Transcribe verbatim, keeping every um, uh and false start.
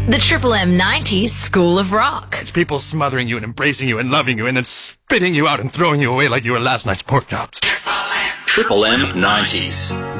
The Triple M nineties School of Rock. It's people smothering you and embracing you and loving you and then spitting you out and throwing you away like you were last night's pork chops. Triple M nineties.